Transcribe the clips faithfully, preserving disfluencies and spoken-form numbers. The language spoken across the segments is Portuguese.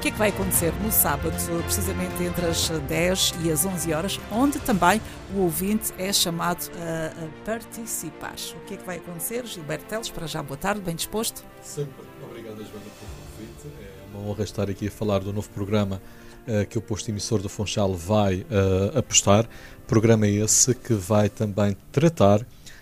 que é que vai acontecer no sábado, precisamente entre as dez e as onze horas, onde também o ouvinte é chamado a, a participar. O que é que vai acontecer? Gilberto Teles, para já, boa tarde, bem disposto? Sempre. Obrigado, Joana, pelo convite. É uma honra estar aqui a falar do novo programa uh, que o posto emissor do Funchal vai uh, apostar. Programa esse que vai também tratar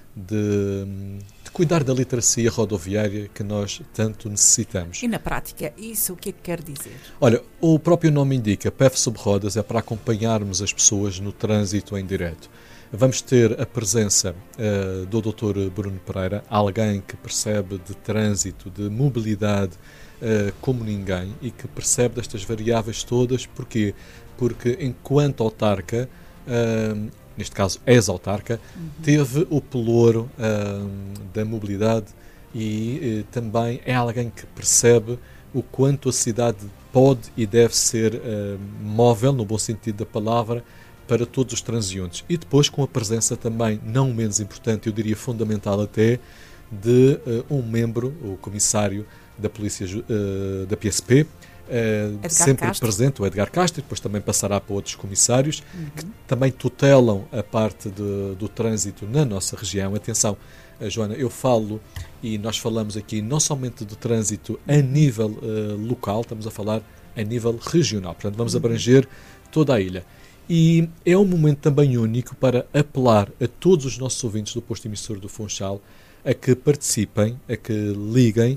de, de cuidar da literacia rodoviária que nós tanto necessitamos. E na prática, isso o que é que quer dizer? Olha, o próprio nome indica, P E F sobre rodas é para acompanharmos as pessoas no trânsito em direto. Vamos ter a presença uh, do doutor Bruno Pereira, alguém que percebe de trânsito, de mobilidade uh, como ninguém e que percebe destas variáveis todas. Porquê? Porque enquanto autarca, uh, neste caso ex-autarca, uhum. teve o pelouro uh, da mobilidade e uh, também é alguém que percebe o quanto a cidade pode e deve ser uh, móvel, no bom sentido da palavra, para todos os transeuntes. E depois com a presença também, não menos importante, eu diria fundamental até, de uh, um membro, o comissário da Polícia uh, da P S P, uh, sempre Castro. presente, o Edgar Castro, e depois também passará para outros comissários, uhum. que também tutelam a parte de, do trânsito na nossa região. Atenção, uh, Joana, eu falo, e nós falamos aqui não somente do trânsito a nível uh, local, estamos a falar a nível regional. Portanto, vamos uhum. abranger toda a ilha. E é um momento também único para apelar a todos os nossos ouvintes do posto emissor do Funchal a que participem, a que liguem,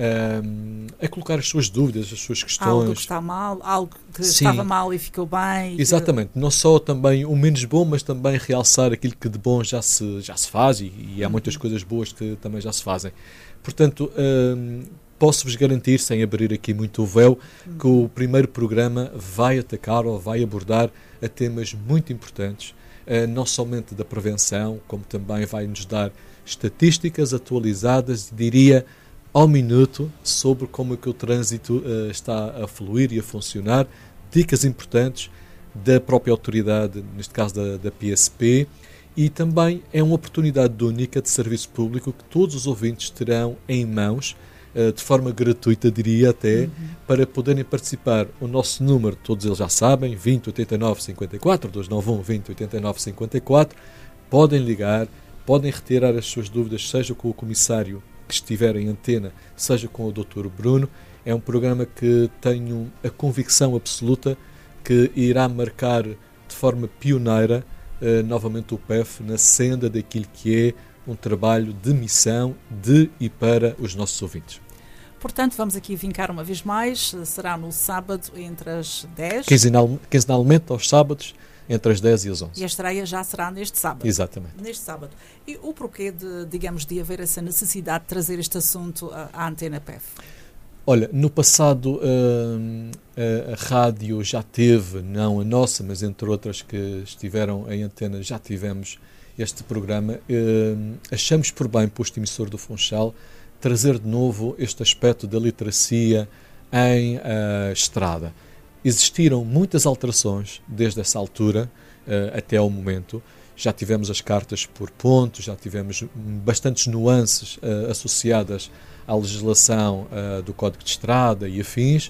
um, a colocar as suas dúvidas, as suas questões. Algo que está mal, algo que Sim. estava mal e ficou bem. Exatamente. Que... Não só também o menos bom, mas também realçar aquilo que de bom já se, já se faz e, e há muitas uhum. coisas boas que também já se fazem. Portanto, um, posso-vos garantir, sem abrir aqui muito o véu, uhum. que o primeiro programa vai atacar ou vai abordar a temas muito importantes, uh, não somente da prevenção, como também vai nos dar estatísticas atualizadas, diria, ao minuto, sobre como é que o trânsito uh, está a fluir e a funcionar, dicas importantes da própria autoridade, neste caso da, da P S P, e também é uma oportunidade única de serviço público que todos os ouvintes terão em mãos, de forma gratuita, diria até, uhum. para poderem participar. O nosso número, todos eles já sabem, vinte, oitenta e nove, cinquenta e quatro, dois nove um, vinte, oitenta e nove, cinquenta e quatro. Podem ligar, podem retirar as suas dúvidas, seja com o comissário que estiver em antena, seja com o doutor Bruno. É um programa que tenho a convicção absoluta que irá marcar de forma pioneira uh, novamente o P E F na senda daquilo que é um trabalho de missão de e para os nossos ouvintes. Portanto, vamos aqui vincar uma vez mais, será no sábado entre as dez... Quinzenal, quinzenalmente aos sábados, entre as dez e as onze. E a estreia já será neste sábado. Exatamente. Neste sábado. E o porquê de, digamos, de haver essa necessidade de trazer este assunto à, à Antena P E F? Olha, no passado uh, a, a rádio já teve, não a nossa, mas entre outras que estiveram em antena, já tivemos este programa. Uh, achamos por bem, posto emissor do Funchal, trazer de novo este aspecto da literacia em uh, estrada. Existiram muitas alterações desde essa altura uh, até ao momento. Já tivemos as cartas por pontos, já tivemos bastantes nuances uh, associadas à legislação uh, do Código de Estrada e afins, uh,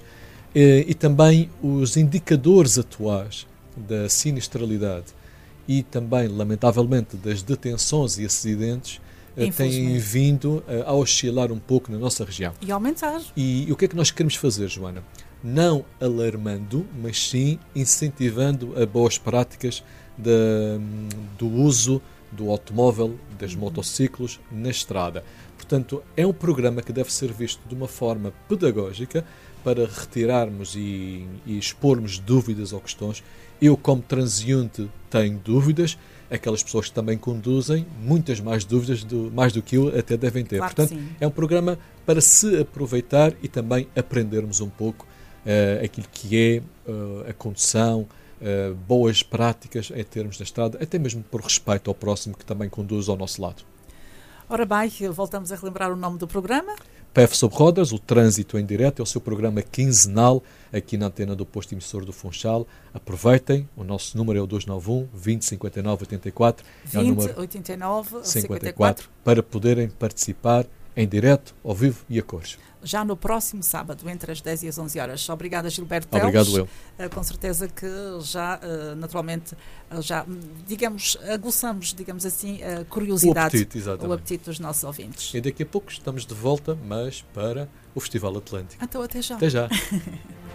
e também os indicadores atuais da sinistralidade e também, lamentavelmente, das detenções e acidentes uh, têm vindo uh, a oscilar um pouco na nossa região. E aumentar. E, e o que é que nós queremos fazer, Joana? Não alarmando, mas sim incentivando a boas práticas de, do uso do automóvel, das uhum. motociclos na estrada. Portanto, é um programa que deve ser visto de uma forma pedagógica para retirarmos e, e expormos dúvidas ou questões. Eu, como transeunte, tenho dúvidas. Aquelas pessoas que também conduzem, muitas mais dúvidas, do, mais do que eu, até devem ter. Claro. Portanto, é um programa para se aproveitar e também aprendermos um pouco uh, aquilo que é uh, a condução, uh, boas práticas em termos da estrada, até mesmo por respeito ao próximo que também conduz ao nosso lado. Ora bem, voltamos a relembrar o nome do programa. P E F sobre rodas, o trânsito em direto, é o seu programa quinzenal aqui na antena do posto emissor do Funchal. Aproveitem, o nosso número é o dois nove um, vinte, cinquenta e nove, oitenta e quatro. vinte, oitenta e nove, cinquenta e quatro. Para poderem participar em direto, ao vivo e a cores. Já no próximo sábado, entre as dez e as onze horas. Obrigada, Gilberto Teles. Obrigado, eu. Uh, com certeza que já, uh, naturalmente, uh, já, digamos, aguçamos, digamos assim, a curiosidade, o apetite, exatamente. o apetite dos nossos ouvintes. E daqui a pouco estamos de volta, mas para o Festival Atlântico. Então, até já. Até já.